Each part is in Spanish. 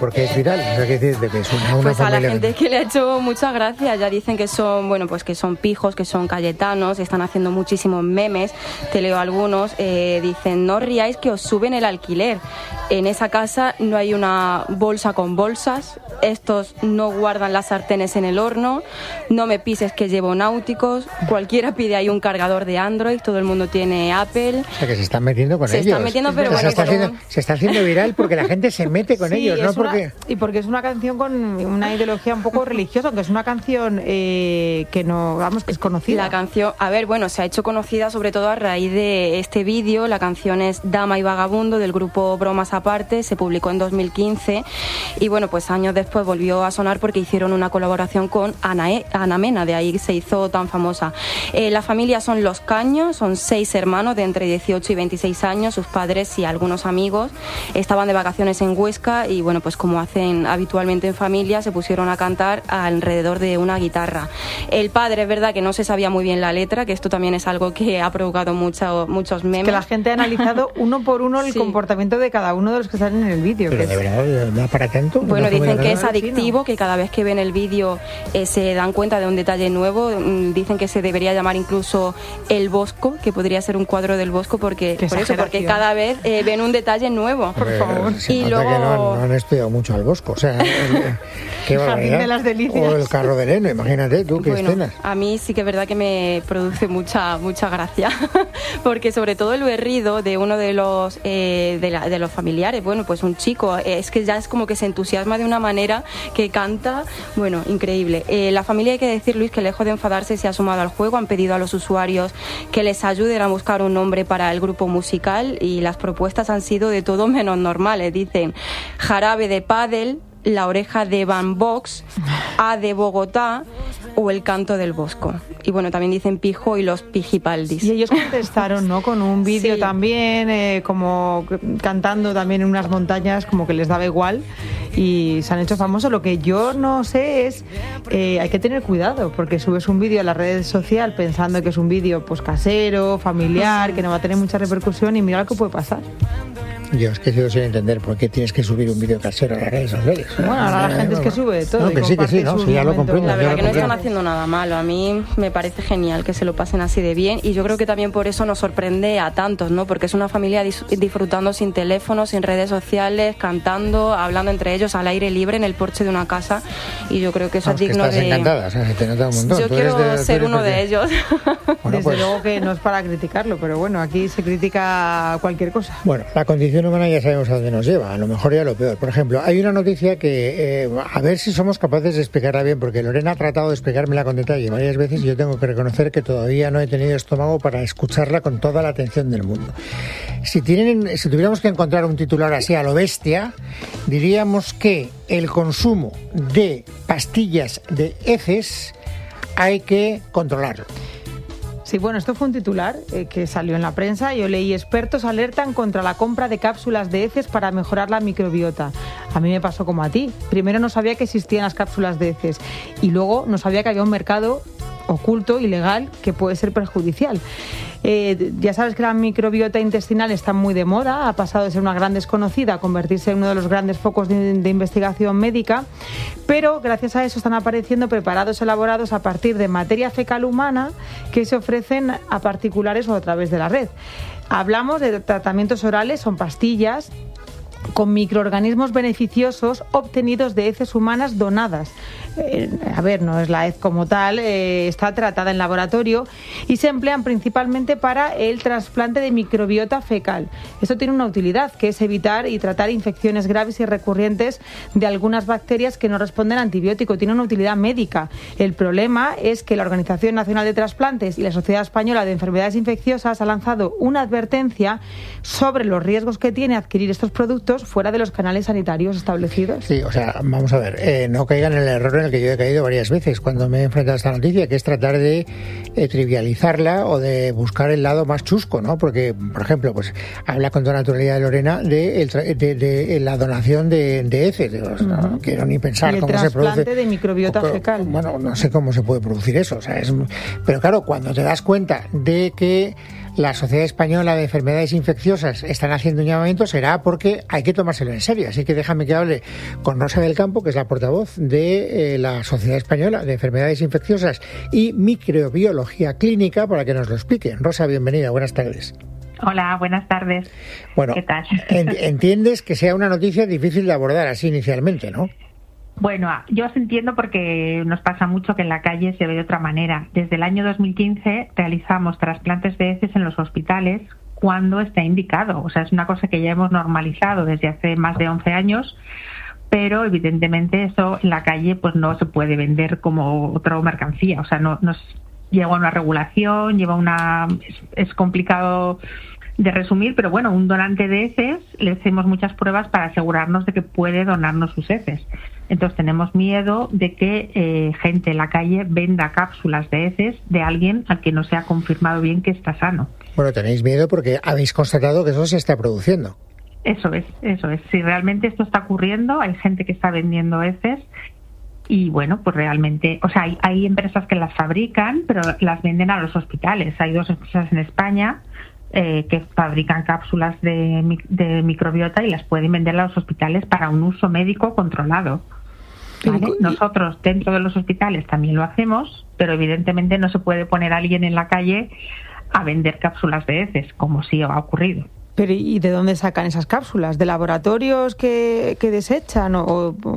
porque es viral? O sea, ¿qué dices? De que es una Pues familia... a la gente que le ha hecho mucha gracia, ya dicen que son, bueno, pues que son pijos, que son cayetanos, están haciendo muchísimos memes, te leo algunos, dicen, no os riáis que os suben el alquiler, en esa casa no hay una bolsa con bolsas, estos no guardan las sartenes en el horno, no me pises que llevo náuticos, cualquiera pide ahí un cargador de Android, todo el mundo tiene Apple. O sea, que se están metiendo con ellos. Se están metiendo, pero bueno, se está haciendo viral porque la gente se mete con ellos, ¿no? Y porque es una canción con una ideología un poco religiosa, aunque es una canción que no, vamos, que es conocida. La canción, a ver, bueno, se ha hecho conocida sobre todo a raíz de este vídeo. La canción es Dama y Vagabundo del grupo Bromas Aparte, se publicó en 2015 y bueno, pues años después volvió a sonar porque hicieron una colaboración con Ana Mena, de ahí se hizo tan famosa. La familia son Los Caños, son 6 hermanos de entre 18 y 26 años, sus padres y algunos amigos estaban de vacaciones en Huesca y bueno, pues como hacen habitualmente en familia, se pusieron a cantar alrededor de una guitarra. El padre, es verdad que no se sabía muy bien la letra, que esto también es algo que ha provocado muchos memes. Es que la gente ha analizado uno por uno el comportamiento de cada uno de los que salen en el vídeo. Pero de verdad, ¿da para tanto? Bueno, dicen que es adictivo, que cada vez que ven el vídeo se dan cuenta de un detalle nuevo. Dicen que se debería llamar incluso El Bosco, que podría ser un cuadro del Bosco, porque cada vez ven un detalle nuevo. Por favor. Y luego que no han estudiado mucho al Bosco, o sea, qué Jardín de las Delicias. O el carro de Leno, imagínate tú qué escenas. A mí sí que es verdad que me produce mucha gracia, porque sobre todo el berrido de uno de los de los familiares, bueno, pues un chico, es que ya es como que se entusiasma de una manera que canta, bueno, increíble. La familia, hay que decir, Luis, que lejos de enfadarse se ha sumado al juego, han pedido a los usuarios que les ayuden a buscar un nombre para el grupo musical y las propuestas han sido de todo menos normales. Dicen Jarabe de Pádel, La Oreja de Van Vox, A de Bogotá o El Canto del Bosco. Y bueno, también dicen Pijo y los Pijipaldis. Y ellos contestaron, ¿no? Con un vídeo también, como cantando también en unas montañas, como que les daba igual. Y se han hecho famosos. Lo que yo no sé es, hay que tener cuidado, porque subes un vídeo a la red social pensando que es un vídeo pues casero, familiar, que no va a tener mucha repercusión y mira lo que puede pasar. Yo es que sigo sin entender por qué tienes que subir un vídeo casero a las redes sociales. Bueno, ahora la gente es que sube todo. No, que sí, no, sí, ya lo comprendo. La verdad que no están haciendo nada malo. A mí me parece genial que se lo pasen así de bien y yo creo que también por eso nos sorprende a tantos, ¿no? Porque es una familia disfrutando sin teléfono, sin redes sociales, cantando, hablando entre ellos al aire libre en el porche de una casa y yo creo que eso es digno estás encantada, o sea, se te nota un montón. Yo quiero ser uno de ellos. Bueno, desde luego que no es para criticarlo, pero bueno, aquí se critica cualquier cosa. Bueno, la condición humana ya sabemos a dónde nos lleva, a lo mejor ya lo peor. Por ejemplo, hay una noticia que, a ver si somos capaces de explicarla bien, porque Lorena ha tratado de explicármela con detalle varias veces y yo tengo que reconocer que todavía no he tenido estómago para escucharla con toda la atención del mundo. Si tuviéramos que encontrar un titular así a lo bestia, diríamos que el consumo de pastillas de heces hay que controlarlo. Sí, bueno, esto fue un titular que salió en la prensa. Yo leí: expertos alertan contra la compra de cápsulas de heces para mejorar la microbiota. A mí me pasó como a ti. Primero no sabía que existían las cápsulas de heces y luego no sabía que había un mercado oculto, ilegal, que puede ser perjudicial. Ya sabes que la microbiota intestinal está muy de moda, ha pasado de ser una gran desconocida a convertirse en uno de los grandes focos de investigación médica, pero gracias a eso están apareciendo preparados elaborados a partir de materia fecal humana que se ofrecen a particulares o a través de la red. Hablamos de tratamientos orales, son pastillas con microorganismos beneficiosos obtenidos de heces humanas donadas. A ver, no es la hez como tal, está tratada en laboratorio y se emplean principalmente para el trasplante de microbiota fecal. Esto tiene una utilidad, que es evitar y tratar infecciones graves y recurrentes de algunas bacterias que no responden a antibiótico. Tiene una utilidad médica. El problema es que la Organización Nacional de Trasplantes y la Sociedad Española de Enfermedades Infecciosas ha lanzado una advertencia sobre los riesgos que tiene adquirir estos productos fuera de los canales sanitarios establecidos. Sí, o sea, vamos a ver, no caigan en el error en el que yo he caído varias veces cuando me he enfrentado a esta noticia, que es tratar de trivializarla o de buscar el lado más chusco, ¿no? Porque, por ejemplo, pues habla con toda naturalidad Lorena de la donación de heces. No quiero ni pensar cómo se produce. El trasplante de microbiota fecal. Bueno, no sé cómo se puede producir eso. O sea, pero claro, cuando te das cuenta de que la Sociedad Española de Enfermedades Infecciosas están haciendo un llamamiento, será porque hay que tomárselo en serio. Así que déjame que hable con Rosa del Campo, que es la portavoz de la Sociedad Española de Enfermedades Infecciosas y Microbiología Clínica, para que nos lo explique. Rosa, bienvenida, buenas tardes. Hola, buenas tardes. Bueno, ¿qué tal? Entiendes que sea una noticia difícil de abordar así inicialmente, ¿no? Bueno, yo os entiendo porque nos pasa mucho que en la calle se ve de otra manera. Desde el año 2015 realizamos trasplantes de heces en los hospitales cuando está indicado. O sea, es una cosa que ya hemos normalizado desde hace más de 11 años, pero evidentemente eso en la calle pues no se puede vender como otra mercancía. O sea, no lleva una regulación, es complicado de resumir, pero bueno, un donante de heces le hacemos muchas pruebas para asegurarnos de que puede donarnos sus heces. Entonces tenemos miedo de que gente en la calle venda cápsulas de heces de alguien al que no se ha confirmado bien que está sano. Bueno, tenéis miedo porque habéis constatado que eso se está produciendo. Eso es. Si realmente esto está ocurriendo, hay gente que está vendiendo heces. Y bueno, pues realmente, o sea, hay empresas que las fabrican, pero las venden a los hospitales. Hay 2 empresas en España que fabrican cápsulas de microbiota y las pueden vender a los hospitales para un uso médico controlado. ¿Vale? Nosotros dentro de los hospitales también lo hacemos, pero evidentemente no se puede poner a alguien en la calle a vender cápsulas de heces, como sí ha ocurrido. Pero ¿y de dónde sacan esas cápsulas? ¿De laboratorios que desechan? No.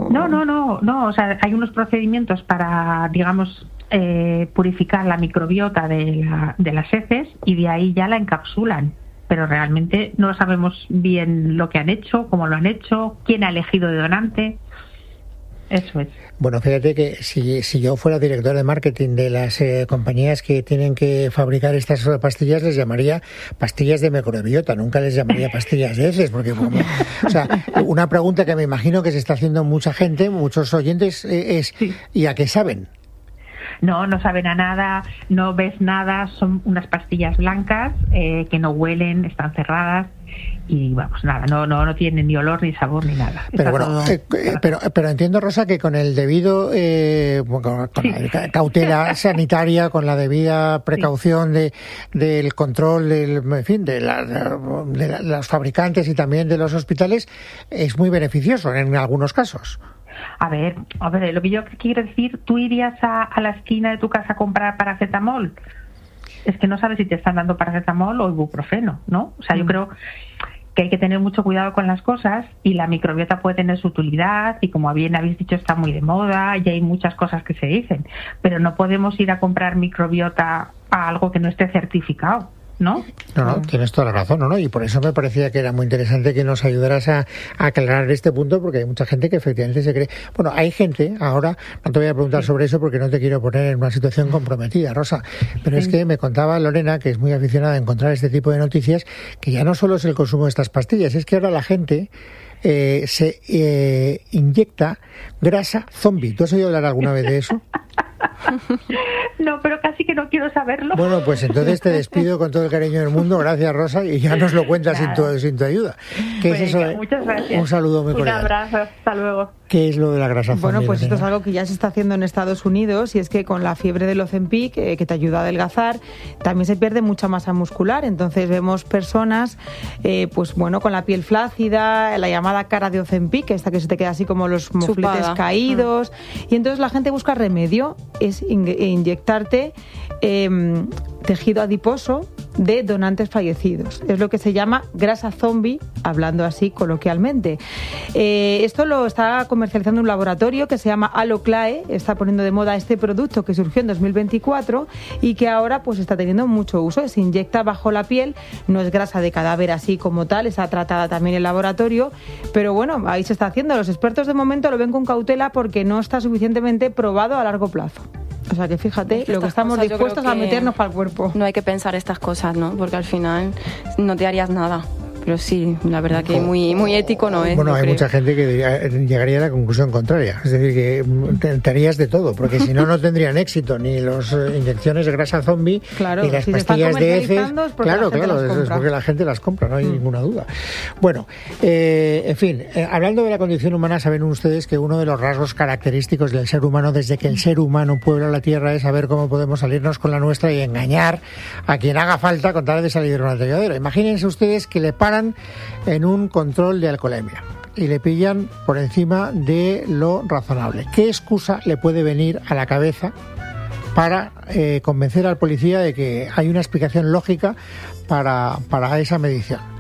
O sea, hay unos procedimientos para, digamos, purificar la microbiota de las heces y de ahí ya la encapsulan. Pero realmente no sabemos bien lo que han hecho, cómo lo han hecho, quién ha elegido de donante. Eso es. Bueno, fíjate que si yo fuera director de marketing de las compañías que tienen que fabricar estas pastillas, les llamaría pastillas de microbiota, nunca les llamaría pastillas de heces, porque o sea, una pregunta que me imagino que se está haciendo mucha gente, muchos oyentes, es sí. ¿Y a qué saben? No saben a nada, no ves nada, son unas pastillas blancas que no huelen, están cerradas y vamos, nada, no tienen ni olor, ni sabor, ni nada. Pero bueno, pero entiendo, Rosa, que con el debido con la cautela sanitaria, con la debida precaución del control de los fabricantes y también de los hospitales, es muy beneficioso en algunos casos. A ver, lo que yo quiero decir, ¿tú irías a la esquina de tu casa a comprar paracetamol? Es que no sabes si te están dando paracetamol o ibuprofeno, ¿no? O sea, yo creo que hay que tener mucho cuidado con las cosas y la microbiota puede tener su utilidad y, como bien habéis dicho, está muy de moda y hay muchas cosas que se dicen, pero no podemos ir a comprar microbiota a algo que no esté certificado. ¿No? No, tienes toda la razón, ¿no? Y por eso me parecía que era muy interesante que nos ayudaras a aclarar este punto, porque hay mucha gente que efectivamente se cree... Bueno, hay gente, ahora, no te voy a preguntar sobre eso porque no te quiero poner en una situación comprometida, Rosa, pero es que me contaba Lorena, que es muy aficionada a encontrar este tipo de noticias, que ya no solo es el consumo de estas pastillas, es que ahora la gente se inyecta grasa zombie. ¿Tú has oído hablar alguna vez de eso? No, pero casi que no quiero saberlo. Bueno, pues entonces te despido con todo el cariño del mundo. Gracias, Rosa, y ya nos lo cuentas sin tu ayuda. ¿Qué es eso? Muchas gracias. Un saludo muy cordial. Un abrazo, hasta luego. ¿Qué es lo de la grasa zombie? Bueno, pues esto es algo que ya se está haciendo en Estados Unidos, y es que con la fiebre del Ozempic, que te ayuda a adelgazar, también se pierde mucha masa muscular. Entonces vemos personas, pues bueno, con la piel flácida, la llamada cara de Ozempic, esta que se te queda así como los mofletes caídos, y entonces la gente busca remedio, es inyectarte tejido adiposo de donantes fallecidos. Es lo que se llama grasa zombie, hablando así coloquialmente. Esto lo está comercializando un laboratorio que se llama Aloclae, está poniendo de moda este producto que surgió en 2024 y que ahora pues está teniendo mucho uso. Se inyecta bajo la piel, no es grasa de cadáver así como tal, está tratada también en laboratorio, pero bueno, ahí se está haciendo. Los expertos de momento lo ven con cautela porque no está suficientemente probado a largo plazo. O sea que fíjate lo que estamos dispuestos a meternos para el cuerpo. No hay que pensar estas cosas, ¿no? Porque al final no te harías nada. pero sí, la verdad que muy ético no es. Bueno, hay mucha gente que llegaría a la conclusión contraria, es decir, que te harías de todo, porque si no, no tendrían éxito ni las inyecciones de grasa zombie, ni las pastillas de heces. Claro, es porque la gente las compra, no hay ninguna duda. Bueno, en fin, hablando de la condición humana, saben ustedes que uno de los rasgos característicos del ser humano desde que el ser humano puebla la Tierra es saber cómo podemos salirnos con la nuestra y engañar a quien haga falta con tal de salir de un atolladero. Imagínense ustedes que le paran en un control de alcoholemia y le pillan por encima de lo razonable. ¿Qué excusa le puede venir a la cabeza para convencer al policía de que hay una explicación lógica para esa medición?